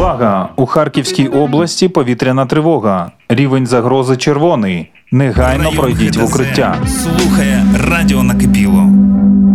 Увага! У Харківській області повітряна тривога. Рівень загрози червоний. Негайно пройдіть в укриття. Слухає радіо Накипіло.